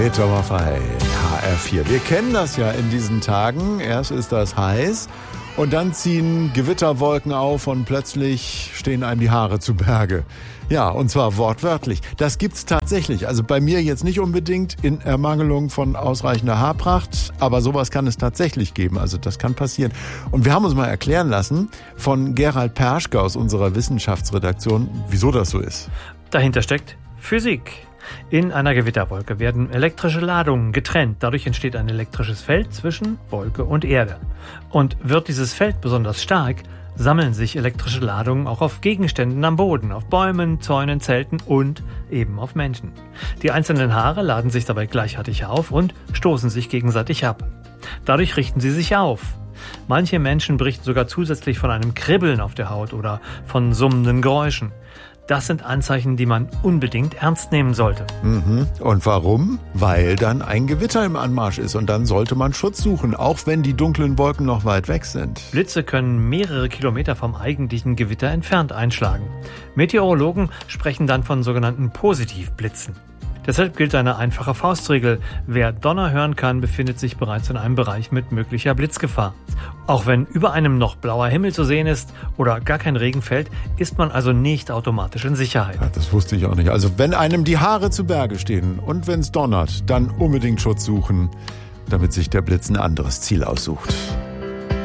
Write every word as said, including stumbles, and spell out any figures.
Peter Maffay, H R vier. Wir kennen das ja in diesen Tagen. Erst ist das heiß und dann ziehen Gewitterwolken auf und plötzlich stehen einem die Haare zu Berge. Ja, und zwar wortwörtlich. Das gibt's tatsächlich. Also bei mir jetzt nicht unbedingt in Ermangelung von ausreichender Haarpracht, aber sowas kann es tatsächlich geben. Also das kann passieren. Und wir haben uns mal erklären lassen von Gerald Perschke aus unserer Wissenschaftsredaktion, wieso das so ist. Dahinter steckt Physik. In einer Gewitterwolke werden elektrische Ladungen getrennt. Dadurch entsteht ein elektrisches Feld zwischen Wolke und Erde. Und wird dieses Feld besonders stark, sammeln sich elektrische Ladungen auch auf Gegenständen am Boden, auf Bäumen, Zäunen, Zelten und eben auf Menschen. Die einzelnen Haare laden sich dabei gleichartig auf und stoßen sich gegenseitig ab. Dadurch richten sie sich auf. Manche Menschen berichten sogar zusätzlich von einem Kribbeln auf der Haut oder von summenden Geräuschen. Das sind Anzeichen, die man unbedingt ernst nehmen sollte. Mhm. Und warum? Weil dann ein Gewitter im Anmarsch ist und dann sollte man Schutz suchen, auch wenn die dunklen Wolken noch weit weg sind. Blitze können mehrere Kilometer vom eigentlichen Gewitter entfernt einschlagen. Meteorologen sprechen dann von sogenannten Positivblitzen. Deshalb gilt eine einfache Faustregel. Wer Donner hören kann, befindet sich bereits in einem Bereich mit möglicher Blitzgefahr. Auch wenn über einem noch blauer Himmel zu sehen ist oder gar kein Regen fällt, ist man also nicht automatisch in Sicherheit. Ja, das wusste ich auch nicht. Also wenn einem die Haare zu Berge stehen und wenn es donnert, dann unbedingt Schutz suchen, damit sich der Blitz ein anderes Ziel aussucht.